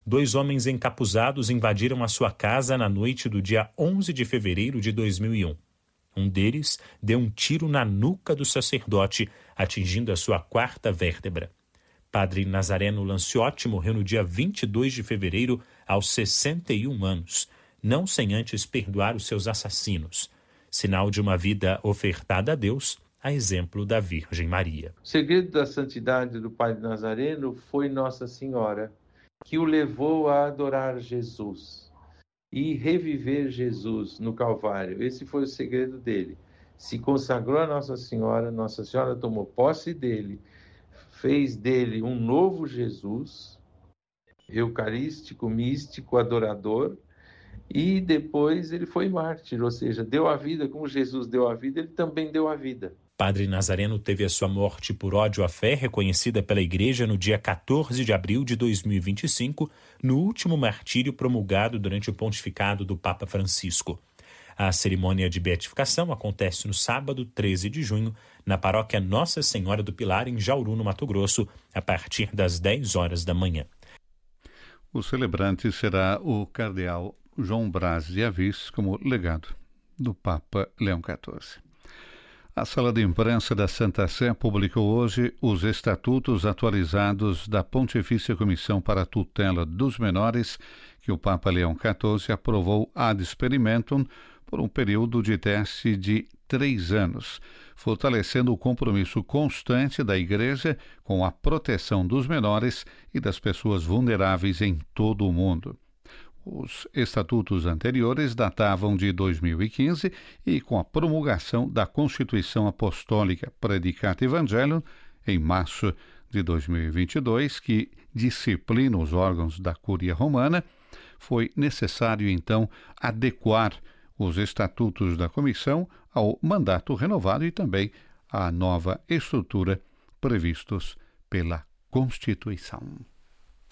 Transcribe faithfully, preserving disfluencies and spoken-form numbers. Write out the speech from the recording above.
dois homens encapuzados invadiram a sua casa na noite do dia onze de fevereiro de dois mil e um. Um deles deu um tiro na nuca do sacerdote, atingindo a sua quarta vértebra. Padre Nazareno Lanciotti morreu no dia vinte e dois de fevereiro, aos sessenta e um anos, não sem antes perdoar os seus assassinos, sinal de uma vida ofertada a Deus, a exemplo da Virgem Maria. O segredo da santidade do Padre Nazareno foi Nossa Senhora, que o levou a adorar Jesus e reviver Jesus no Calvário. Esse foi o segredo dele. Se consagrou a Nossa Senhora, Nossa Senhora tomou posse dele, fez dele um novo Jesus, eucarístico, místico, adorador, e depois ele foi mártir, ou seja, deu a vida, como Jesus deu a vida, ele também deu a vida. Padre Nazareno teve a sua morte por ódio à fé reconhecida pela Igreja no dia quatorze de abril de dois mil e vinte e cinco, no último martírio promulgado durante o pontificado do Papa Francisco. A cerimônia de beatificação acontece no sábado, treze de junho, na paróquia Nossa Senhora do Pilar, em Jauru, no Mato Grosso, a partir das dez horas da manhã. O celebrante será o cardeal João Braz de Avis, como legado do Papa Leão quatorze. A Sala de Imprensa da Santa Sé publicou hoje os estatutos atualizados da Pontifícia Comissão para a Tutela dos Menores, que o Papa Leão quatorze aprovou ad experimentum por um período de teste de três anos, fortalecendo o compromisso constante da Igreja com a proteção dos menores e das pessoas vulneráveis em todo o mundo. Os estatutos anteriores datavam de dois mil e quinze e, com a promulgação da Constituição Apostólica Predicata Evangelium, em março de dois mil e vinte e dois, que disciplina os órgãos da Cúria Romana, foi necessário, então, adequar os estatutos da comissão ao mandato renovado e também à nova estrutura previstos pela Constituição.